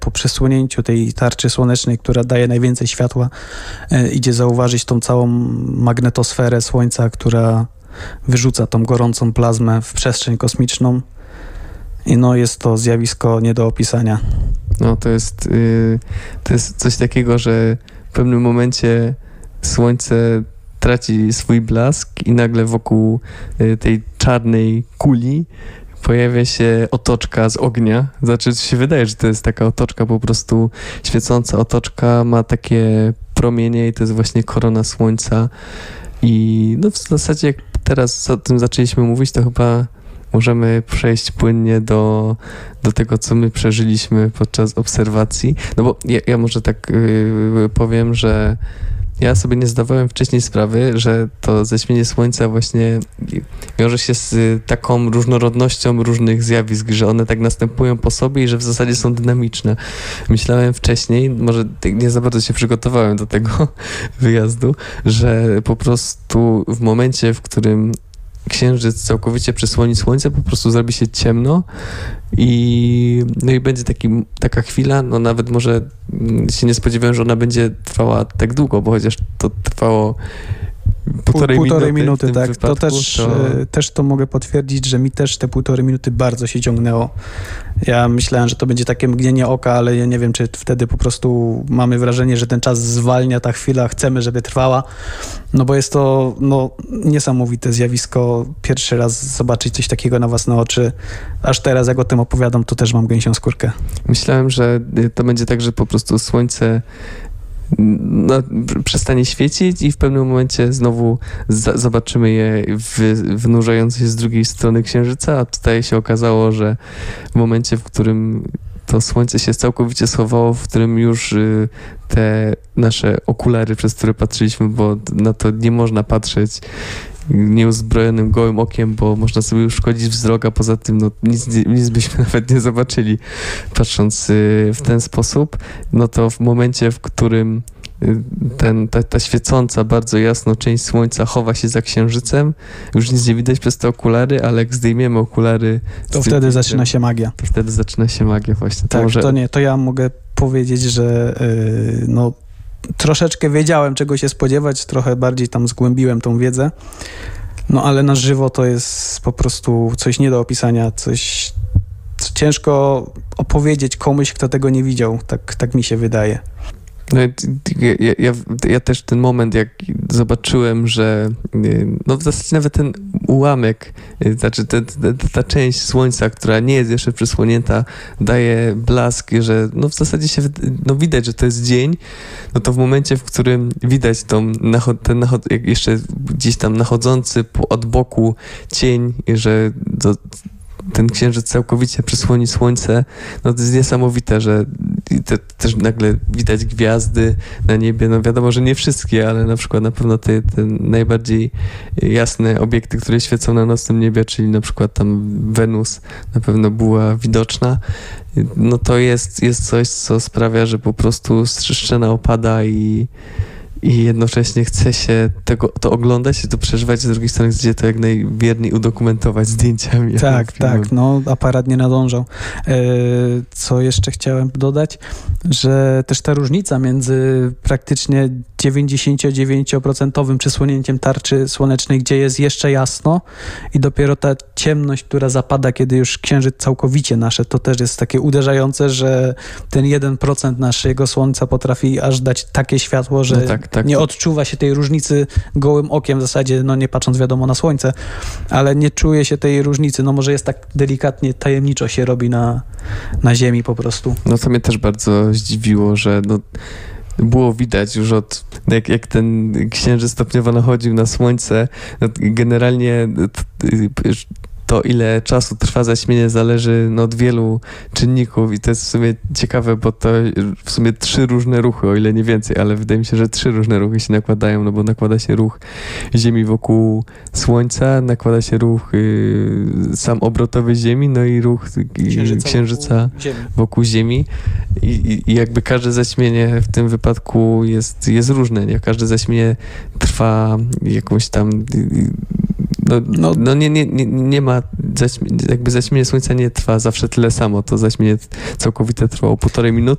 po przesłonięciu tej tarczy słonecznej, która daje najwięcej światła, idzie zauważyć tą całą magnetosferę Słońca, która wyrzuca tą gorącą plazmę w przestrzeń kosmiczną. I no jest to zjawisko nie do opisania. No to jest coś takiego, że w pewnym momencie Słońce traci swój blask i nagle wokół tej czarnej kuli pojawia się otoczka z ognia. Znaczy się wydaje, że to jest taka otoczka, po prostu świecąca otoczka, ma takie promienie i to jest właśnie korona Słońca. I no w zasadzie jak teraz o tym zaczęliśmy mówić, to chyba możemy przejść płynnie do tego, co my przeżyliśmy podczas obserwacji. No bo ja może tak powiem, że ja sobie nie zdawałem wcześniej sprawy, że to zaćmienie Słońca właśnie wiąże się z taką różnorodnością różnych zjawisk, że one tak następują po sobie i że w zasadzie są dynamiczne. Myślałem wcześniej, może nie za bardzo się przygotowałem do tego wyjazdu, że po prostu w momencie, w którym Księżyc całkowicie przysłoni Słońce, po prostu zrobi się ciemno i będzie taka chwila, no nawet może się nie spodziewałem, że ona będzie trwała tak długo, bo chociaż to trwało półtorej minuty, tak. Wypadku, też to mogę potwierdzić, że mi też te 1,5 minuty bardzo się ciągnęło. Ja myślałem, że to będzie takie mgnienie oka, ale ja nie wiem, czy wtedy po prostu mamy wrażenie, że ten czas zwalnia, ta chwila, chcemy, żeby trwała, no bo jest to niesamowite zjawisko. Pierwszy raz zobaczyć coś takiego na własne oczy. Aż teraz, jak o tym opowiadam, to też mam gęsią skórkę. Myślałem, że to będzie tak, że po prostu Słońce przestanie świecić i w pewnym momencie znowu zobaczymy je wynurzające się z drugiej strony Księżyca, a tutaj się okazało, że w momencie, w którym to Słońce się całkowicie schowało, w którym już te nasze okulary, przez które patrzyliśmy, bo na to nie można patrzeć nieuzbrojonym gołym okiem, bo można sobie uszkodzić wzrok, a poza tym nic byśmy nawet nie zobaczyli patrząc w ten sposób, no to w momencie, w którym ta świecąca bardzo jasno część Słońca chowa się za Księżycem, już nic nie widać przez te okulary, ale jak zdejmiemy okulary... To wtedy zaczyna się magia. To wtedy zaczyna się magia właśnie. Tak, to ja mogę powiedzieć, że troszeczkę wiedziałem, czego się spodziewać, trochę bardziej tam zgłębiłem tą wiedzę, no ale na żywo to jest po prostu coś nie do opisania, coś co ciężko opowiedzieć komuś, kto tego nie widział, tak mi się wydaje. No, ja też ten moment, jak zobaczyłem, że w zasadzie nawet ten ułamek, znaczy ta część Słońca, która nie jest jeszcze przysłonięta, daje blask, że w zasadzie się widać, że to jest dzień, no to w momencie, w którym widać jeszcze gdzieś tam nachodzący od boku cień, że ten Księżyc całkowicie przysłoni Słońce, no to jest niesamowite, że też nagle widać gwiazdy na niebie, no wiadomo, że nie wszystkie, ale na przykład na pewno te najbardziej jasne obiekty, które świecą na nocnym niebie, czyli na przykład tam Wenus na pewno była widoczna, no to jest coś, co sprawia, że po prostu szczena opada i jednocześnie chce się to oglądać i to przeżywać, z drugiej strony chce to jak najwierniej udokumentować zdjęciami. Tak, aparat nie nadążał. Co jeszcze chciałem dodać, że też ta różnica między praktycznie 99% przysłonięciem tarczy słonecznej, gdzie jest jeszcze jasno i dopiero ta ciemność, która zapada, kiedy już Księżyc całkowicie nasze, to też jest takie uderzające, że ten 1% naszego Słońca potrafi aż dać takie światło, że nie odczuwa się tej różnicy gołym okiem, w zasadzie nie patrząc wiadomo na Słońce, ale nie czuje się tej różnicy, może jest tak delikatnie, tajemniczo się robi na Ziemi po prostu. No to mnie też bardzo zdziwiło, że było widać już jak ten Księżyc stopniowo nachodził na Słońce, generalnie to, ile czasu trwa zaćmienie, zależy od wielu czynników i to jest w sumie ciekawe, bo to w sumie 3 różne ruchy, o ile nie więcej, ale wydaje mi się, że 3 różne ruchy się nakładają, bo nakłada się ruch Ziemi wokół Słońca, nakłada się ruch sam obrotowy Ziemi, no i ruch Księżyca wokół Ziemi. I jakby każde zaćmienie w tym wypadku jest różne, nie? Każde zaćmienie trwa jakąś tam... nie ma, jakby zaćmienie Słońca nie trwa zawsze tyle samo, to zaćmienie całkowite trwało 1,5 minuty,